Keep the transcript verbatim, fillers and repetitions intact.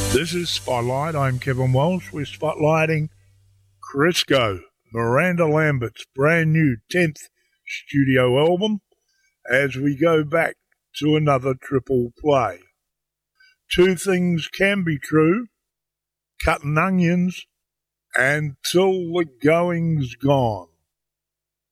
This is Spotlight. I'm Kevin Walsh. We're spotlighting Crisco, Miranda Lambert's brand new tenth studio album, as we go back to another triple play. Two Things Can Be True, Cutting Onions, and Till the Going's Gone.